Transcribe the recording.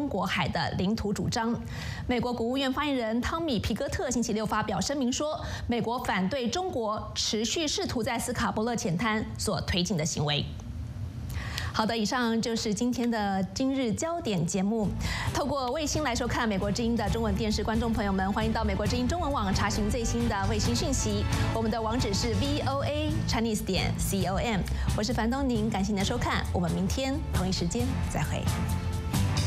国海的领土主张。美国国务院发言人汤米·皮格特星期六发表声明说，美国反对中国持续试图在斯卡伯勒浅滩所推进的行为。好的，以上就是今天的今日焦点节目。透过卫星来收看美国之音的中文电视，观众朋友们，欢迎到美国之音中文网查询最新的卫星讯息。我们的网址是 VOA Chinese.com。我是樊东宁，感谢您的收看，我们明天同一时间再会。